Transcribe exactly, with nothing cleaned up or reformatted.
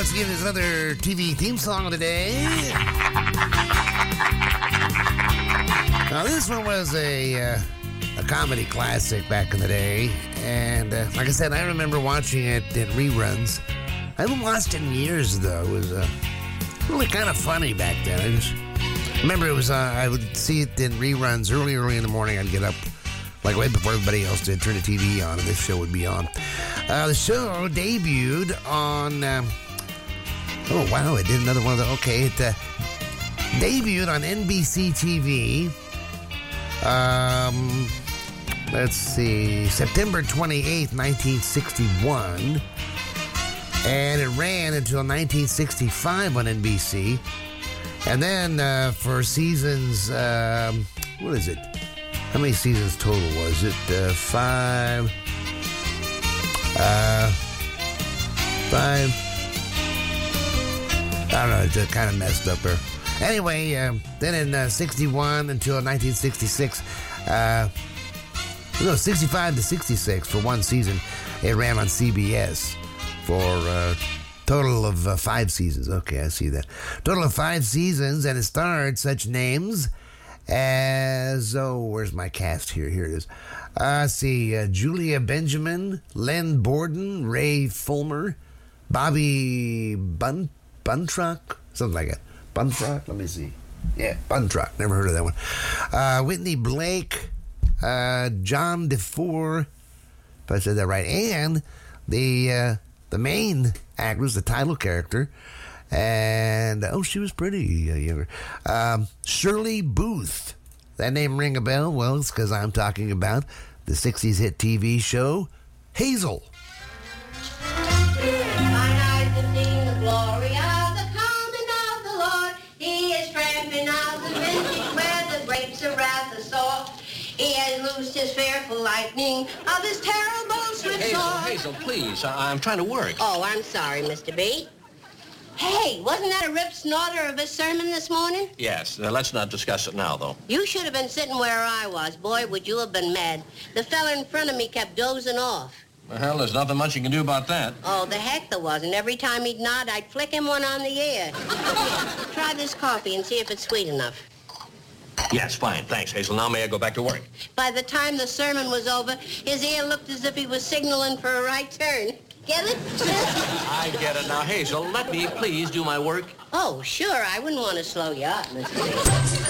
once again, there's another T V theme song of the day. Now, this one was a, uh, a comedy classic back in the day. And uh, like I said, I remember watching it in reruns. I haven't watched it in years, though. It was uh, really kind of funny back then. I just remember it was, uh, I would see it in reruns early, early in the morning. I'd get up, like right before everybody else did, turn the T V on, and this show would be on. Uh, the show debuted on, um, oh, wow, it did another one of the, okay, it uh, debuted on N B C T V, um, let's see, September twenty-eighth, nineteen sixty-one, and it ran until nineteen sixty-five on N B C, and then uh, for seasons, um, what is it? How many seasons total was it? Uh, five. Uh, five. I don't know. It's kind of messed up there. Anyway, uh, then in uh, sixty-one until nineteen sixty-six, uh, no, sixty-five to sixty-six for one season, it ran on C B S for a total of uh, five seasons. Okay, I see that. Total of five seasons, and it starred such names as, oh, where's my cast here? Here it is. Uh, let's see, uh, Julia Benjamin, Len Borden, Ray Fulmer, Bobby Bun Buntrock, something like that. Buntrock, let me see. Yeah, Buntrock, never heard of that one. Uh, Whitney Blake, uh, John DeFore, if I said that right, and the uh, the main actress, the title character, and, oh, she was pretty uh, younger. Um, Shirley Booth. That name ring a bell? Well, it's because I'm talking about the sixties hit T V show, Hazel. Mine eyes have seen the glory of the coming of the Lord. He is tramping out the vintage where the grapes of wrath are soft. He has loosed his fearful lightning of his terrible swift Hazel, sword. Hazel, please. I- I'm trying to work. Oh, I'm sorry, Mister B. Hey, wasn't that a rip snorter of a sermon this morning? Yes. Uh, let's not discuss it now, though. You should have been sitting where I was. Boy, would you have been mad. The fella in front of me kept dozing off. Well, there's nothing much you can do about that. Oh, the heck there wasn't. Every time he'd nod, I'd flick him one on the ear. Here, try this coffee and see if it's sweet enough. Yes, fine. Thanks, Hazel. Now may I go back to work? By the time the sermon was over, his ear looked as if he was signaling for a right turn. Get it? I get it. Now, Hazel, let me please do my work. Oh, sure. I wouldn't want to slow you up, Mister B.